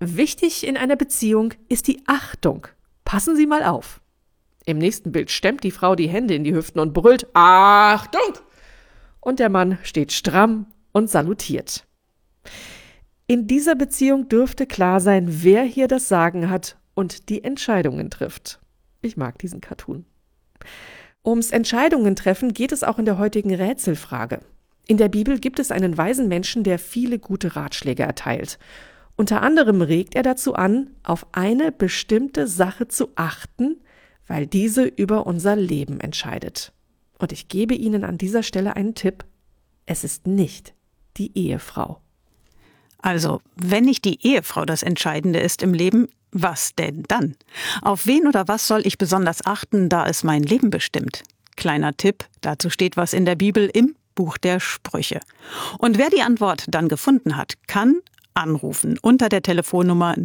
Wichtig in einer Beziehung ist die Achtung. Passen Sie mal auf. Im nächsten Bild stemmt die Frau die Hände in die Hüften und brüllt: Achtung! Und der Mann steht stramm und salutiert. In dieser Beziehung dürfte klar sein, wer hier das Sagen hat und die Entscheidungen trifft. Ich mag diesen Cartoon. Ums Entscheidungen treffen geht es auch in der heutigen Rätselfrage. In der Bibel gibt es einen weisen Menschen, der viele gute Ratschläge erteilt. Unter anderem regt er dazu an, auf eine bestimmte Sache zu achten, weil diese über unser Leben entscheidet. Und ich gebe Ihnen an dieser Stelle einen Tipp: Es ist nicht die Ehefrau. Also, wenn nicht die Ehefrau das Entscheidende ist im Leben, was denn dann? Auf wen oder was soll ich besonders achten, da es mein Leben bestimmt? Kleiner Tipp, dazu steht was in der Bibel im Buch der Sprüche. Und wer die Antwort dann gefunden hat, kann anrufen unter der Telefonnummer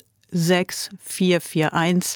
06441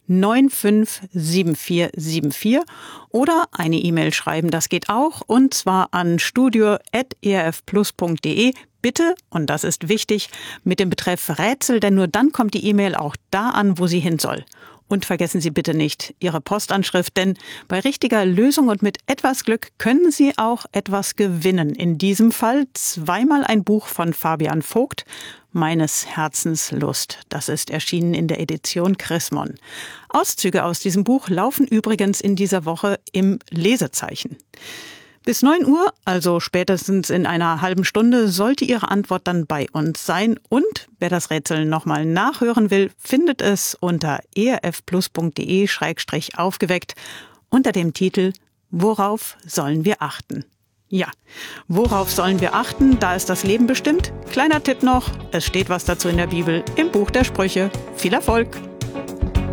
957474 oder eine E-Mail schreiben, das geht auch, und zwar an studio@erfplus.de. Bitte, und das ist wichtig, mit dem Betreff Rätsel, denn nur dann kommt die E-Mail auch da an, wo sie hin soll. Und vergessen Sie bitte nicht Ihre Postanschrift, denn bei richtiger Lösung und mit etwas Glück können Sie auch etwas gewinnen. In diesem Fall zweimal ein Buch von Fabian Vogt, Meines Herzens Lust. Das ist erschienen in der Edition Chrismon. Auszüge aus diesem Buch laufen übrigens in dieser Woche im Lesezeichen. Bis 9 Uhr, also spätestens in einer halben Stunde, sollte Ihre Antwort dann bei uns sein. Und wer das Rätsel nochmal nachhören will, findet es unter erfplus.de/aufgeweckt unter dem Titel Worauf sollen wir achten? Ja, worauf sollen wir achten, da es das Leben bestimmt? Kleiner Tipp noch, es steht was dazu in der Bibel im Buch der Sprüche. Viel Erfolg!